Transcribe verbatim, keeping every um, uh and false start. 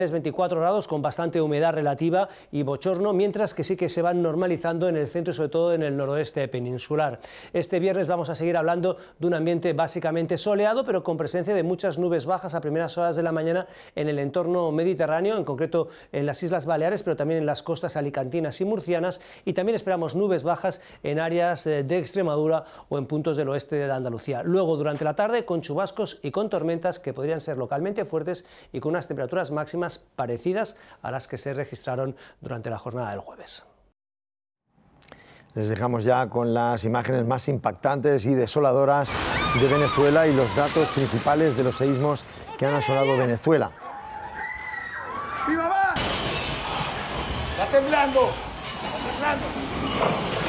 veinticuatro grados con bastante humedad relativa y bochorno, mientras que sí que se van normalizando en el centro y sobre todo en el noroeste peninsular. Este viernes vamos a seguir hablando de un ambiente básicamente soleado, pero con presencia de muchas nubes bajas a primeras horas de la mañana en el entorno mediterráneo, en concreto en las Islas Baleares, pero también en las costas alicantinas y murcianas, y también esperamos nubes bajas en áreas de Extremadura o en puntos del oeste de Andalucía. Luego, durante la tarde, con chubascos y con tormentas que podrían ser localmente fuertes y con unas temperaturas máximas parecidas a las que se registraron durante la jornada del jueves. Les dejamos ya con las imágenes más impactantes y desoladoras de Venezuela y los datos principales de los seísmos que han asolado Venezuela. ¡Mi mamá! ¡Está temblando! ¡Está temblando!